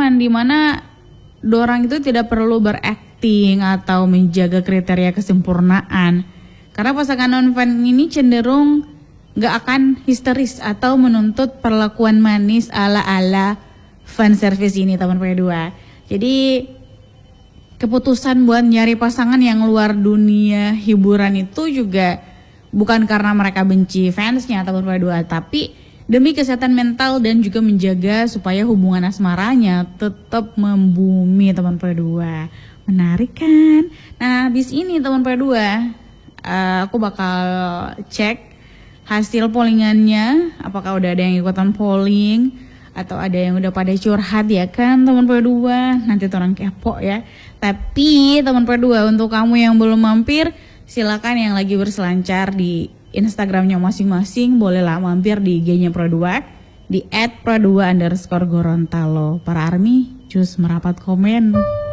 nyaman, dimana dorang itu tidak perlu berakting atau menjaga kriteria kesempurnaan. Karena pasangan non-fan ini cenderung gak akan histeris atau menuntut perlakuan manis ala-ala fan service ini teman P2. Jadi keputusan buat nyari pasangan yang luar dunia hiburan itu juga bukan karena mereka benci fansnya teman P2, tapi demi kesehatan mental dan juga menjaga supaya hubungan asmaranya tetap membumi teman P2. Menarik kan? Nah habis ini teman P2 aku bakal cek hasil pollingannya, apakah udah ada yang ikutan polling atau ada yang udah pada curhat ya kan teman P2. Nanti orang kepo ya. Tapi teman P2, untuk kamu yang belum mampir, silakan yang lagi berselancar di Instagramnya masing-masing, bolehlah mampir di IG-nya P2 di @P2_Gorontalo. Para ARMY, cus merapat komen.